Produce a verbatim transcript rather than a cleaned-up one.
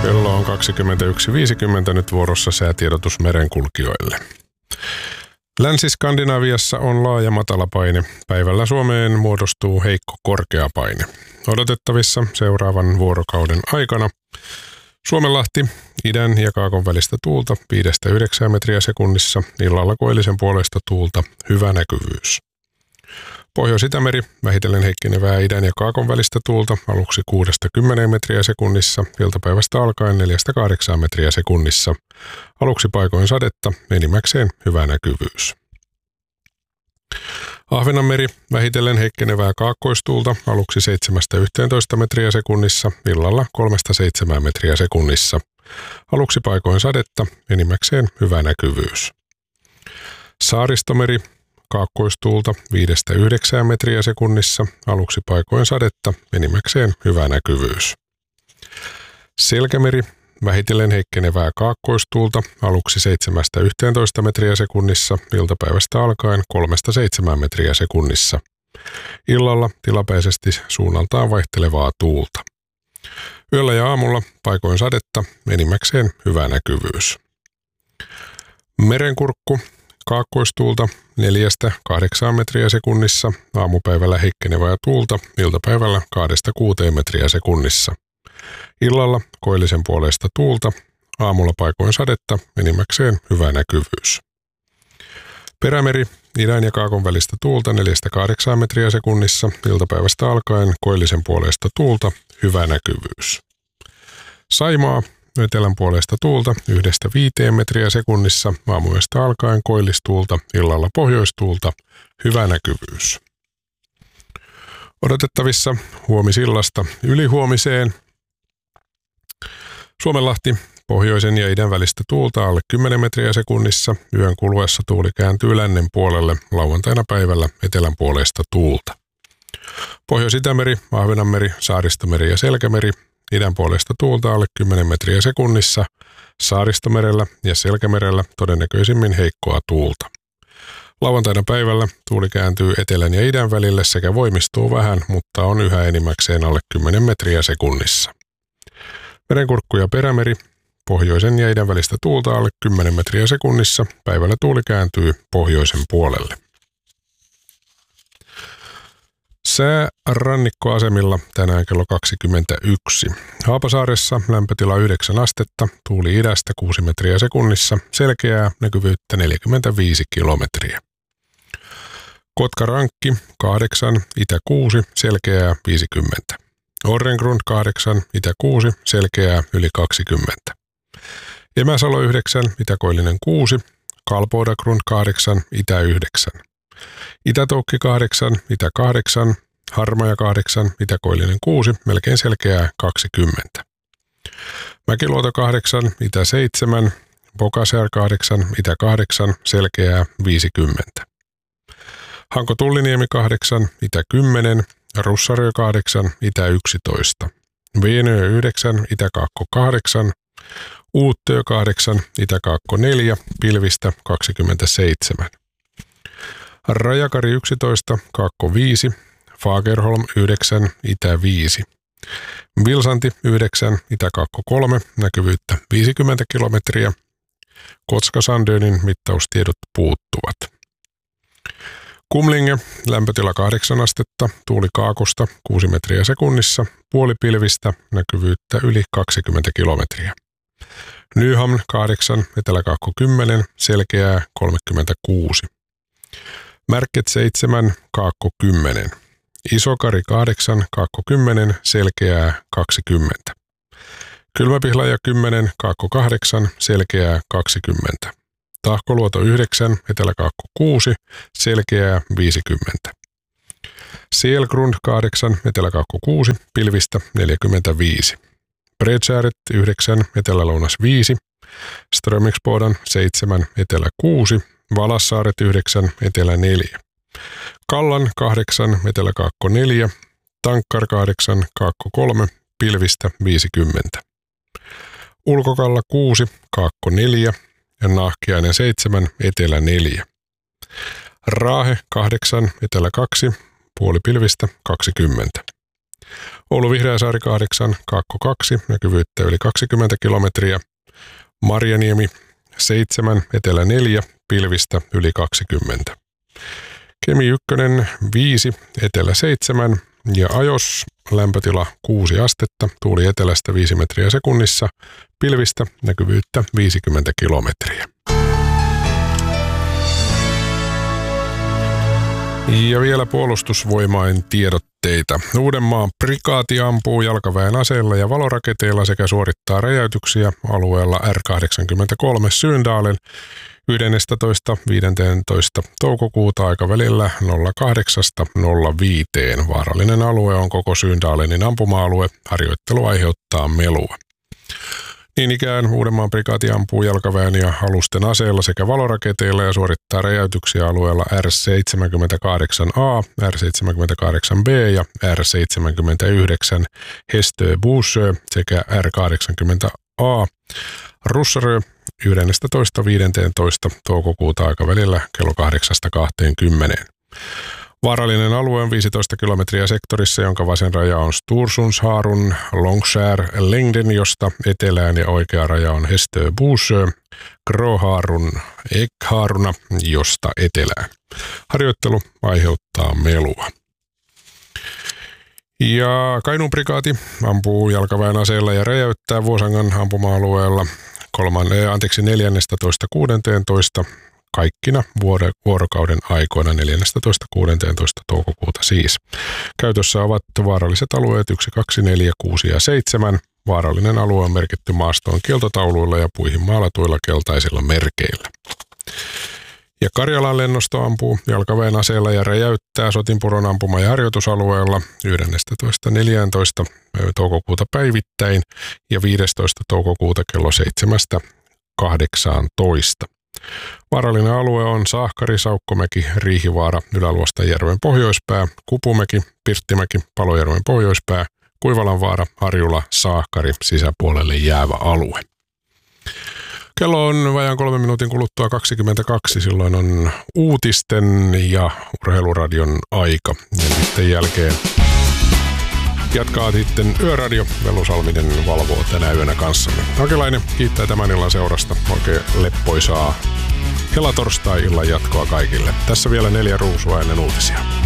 Kello on kaksikymmentäyksi viisikymmentä, nyt vuorossa säätiedotus merenkulkijoille. Länsi-Skandinaviassa on laaja matalapaine. Päivällä Suomeen muodostuu heikko korkeapaine. Odotettavissa seuraavan vuorokauden aikana Suomenlahti, idän ja kaakon välistä tuulta viidestä yhdeksään metriä sekunnissa, illalla koillisen puolesta tuulta, hyvä näkyvyys. Pohjois-Itämeri, vähitellen heikkenevää idän ja kaakon välistä tuulta, aluksi kuudesta kymmeneen metriä sekunnissa, iltapäivästä alkaen neljästä kahdeksaan metriä sekunnissa, aluksi paikoin sadetta, enimmäkseen hyvä näkyvyys. Ahvenanmeri, vähitellen heikkenevää kaakkoistuulta, aluksi seitsemästä yhteentoista metriä sekunnissa, illalla kolmesta seitsemään metriä sekunnissa, aluksi paikoin sadetta, enimmäkseen hyvä näkyvyys. Saaristomeri, kaakkoistuulta viidestä yhdeksään metriä sekunnissa, aluksi paikoin sadetta, enimmäkseen hyvä näkyvyys. Selkämeri, vähitellen heikkenevää kaakkoistuulta, aluksi seitsemästä yhteentoista metriä sekunnissa, iltapäivästä alkaen kolmesta seitsemään metriä sekunnissa. Illalla tilapäisesti suunnaltaan vaihtelevaa tuulta. Yöllä ja aamulla paikoin sadetta, enimmäkseen hyvä näkyvyys. Merenkurkku, kaakkoistuulta neljästä kahdeksaan metriä sekunnissa, aamupäivällä heikkenevää tuulta, iltapäivällä kahdesta kuuteen metriä sekunnissa. Illalla koillisen puoleista tuulta, aamulla paikoin sadetta, enimmäkseen hyvä näkyvyys. Perämeri, idän ja kaakon välistä tuulta neljästä kahdeksaan metriä sekunnissa, iltapäivästä alkaen koillisen puoleista tuulta, hyvä näkyvyys. Saimaa, etelän puolesta tuulta yhdestä viiteen metriä sekunnissa, aamuyöstä alkaen koillistuulta, illalla pohjoistuulta, hyvä näkyvyys. Odotettavissa huomisillasta ylihuomiseen. Suomenlahti, pohjoisen ja idän välistä tuulta alle kymmenen metriä sekunnissa, yön kuluessa tuuli kääntyy lännen puolelle, lauantaina päivällä etelän puolesta tuulta. Pohjois-Itämeri, Ahvenanmeri, Saaristomeri ja Selkämeri, idän puolesta tuulta alle kymmenen metriä sekunnissa, Saaristomerellä ja Selkämerellä todennäköisimmin heikkoa tuulta. Lauantaina päivällä tuuli kääntyy etelän ja idän välille sekä voimistuu vähän, mutta on yhä enimmäkseen alle kymmenen metriä sekunnissa. Merenkurkku ja Perämeri, pohjoisen ja idän välistä tuulta alle kymmenen metriä sekunnissa, päivällä tuuli kääntyy pohjoisen puolelle. Sää rannikkoasemilla tänään kello kaksikymmentäyksi. Haapasaaressa lämpötila yhdeksän astetta, tuuli idästä kuusi metriä sekunnissa, selkeää näkyvyyttä neljäkymmentäviisi kilometriä. Kotkarankki kahdeksan, itä kuusi, selkeää viisikymmentä. Orrengrund kahdeksan, itä kuusi, selkeää yli kaksikymmentä. Emäsalo yhdeksän, itäkoillinen kuusi, Kalpodagrund kahdeksan, itä yhdeksän. Itätoukki kahdeksan, itä kahdeksan, Harmaja kahdeksan, itäkoillinen kuusi, melkein selkeää kaksikymmentä. Mäkiluoto kahdeksan, itä seitsemän, Bokasjär kahdeksan, itä kahdeksan, selkeää viisikymmentä. Hanko Tulliniemi kahdeksan, itä kymmenen, Russarö kahdeksan, itä yksitoista. Veenö yhdeksän, itäkaakko kahdeksan, Uuttöö kahdeksan, itäkaakko neljä, pilvistä kaksikymmentäseitsemän. Rajakari yksitoista, kaakko viisi, Fagerholm yhdeksän, itä viisi. Vilsanti yhdeksän, itäkaakko kolme, näkyvyyttä viisikymmentä kilometriä. Kotka-Sandönin mittaustiedot puuttuvat. Kumlinge, lämpötila kahdeksan astetta, tuuli kaakosta kuusi metriä sekunnissa, puolipilvistä, näkyvyyttä yli kaksikymmentä kilometriä. Nyhamn kahdeksan, eteläkaakko kymmenen, selkeää kolmekymmentäkuusi. Märket seitsemän, kaakko kymmenen. Isokari kahdeksan, kaakko kymmenen, selkeää kaksikymmentä. Kylmäpihlaja kymmenen, kaakko kahdeksan, selkeää kaksikymmentä. Tahkoluoto yhdeksän, eteläkaakko kuusi, selkeää viisikymmentä. Sielgrund kahdeksan, eteläkaakko kuusi, pilvistä neljäkymmentäviisi. Bredskäret yhdeksän, etelälounas viisi. Strömingsbodan seitsemän, etelä kuusi. Valassaaret yhdeksän, etelä neljä. Kallan kahdeksan, eteläkaakko neljä. Tankkar kahdeksan, kaakko kolme, pilvistä viisikymmentä. Ulkokalla kuusi, kaakko neljä. Ja Nahkiainen seitsemän, etelä neljä. Raahe kahdeksan, etelä kaksi, puolipilvistä kaksikymmentä. Oulu Vihreäsaari kahdeksan, Kaakko kaksi, näkyvyyttä yli kaksikymmentä kilometriä. Marjaniemi seitsemän, Etelä neljä, pilvistä yli kaksikymmentä. Kemi yksi, viisi, Etelä seitsemän ja Ajos lämpötila kuusi astetta, tuuli etelästä viisi metriä sekunnissa, pilvistä näkyvyyttä viisikymmentä kilometriä. Ja vielä puolustusvoimain tiedotteita. Uudenmaan prikaati ampuu jalkaväen aseella ja valoraketeilla sekä suorittaa räjäytyksiä alueella R kahdeksankymmentäkolme Syndalen yhdestoista viidestoista toukokuuta aikavälillä nolla kahdeksan nolla viisi. Vaarallinen alue on koko Syndalenin ampuma-alue. Harjoittelu aiheuttaa melua. Niin ikään Uudenmaan prikaati ampuu jalkaväen ja alusten aseella sekä valoraketeilla ja suorittaa räjäytyksiä alueella R seitsemänkymmentäkahdeksan A, R seitsemänkymmentäkahdeksan B ja R seitsemänkymmentäyhdeksän Hestö Bussö sekä R kahdeksankymmentä A Russarö yhdestoista viidestoista toukokuuta aikavälillä kello kahdeksasta kahteenkymmeneen. Vaarallinen alue on viisitoista kilometriä sektorissa, jonka vasen raja on Stursundsharun, Longskär, Längden, josta etelään ja oikea raja on Hestö Bussö, Gråharun, Ekharuna, josta etelään. Harjoittelu aiheuttaa melua. Ja Kainuun prikaati ampuu jalkaväen aseella ja räjäyttää Vuosangan ampuma-alueella kolmannen, anteeksi, neljännestätoista kuudenteentoista kaikkina vuorokauden aikoina neljännestätoista kuudenteentoista toukokuuta siis. Käytössä ovat vaaralliset alueet yksi, kaksi, neljä, kuusi ja seitsemän. Vaarallinen alue on merkitty maastoon kieltotauluilla ja puihin maalatuilla keltaisilla merkeillä. Ja Karjalan lennosto ampuu jalkaväen aseella ja räjäyttää Sotinpuron ampuma- ja harjoitusalueella yhdestoista neljästoista toukokuuta päivittäin ja viidestoista toukokuuta kello seitsemästä kahdeksaantoista. Vaarallinen alue on Saahkari, Saukkomäki, Riihivaara, Ylä-Luostajärven pohjoispää, Kupumäki, Pirttimäki, Palojärven pohjoispää, Kuivalanvaara, Harjula, Saahkari, sisäpuolelle jäävä alue. Kello on vajaan kolmen minuutin kuluttua kaksikymmentäkaksi, silloin on uutisten ja urheiluradion aika. Ja sitten jälkeen jatkaa sitten Yöradio. Velu Salminen valvoo tänä yönä kanssamme. Hakelainen kiittää tämän illan seurasta. Oikein leppoisaa helatorstai-illan jatkoa kaikille. Tässä vielä neljä ruusua ennen uutisia.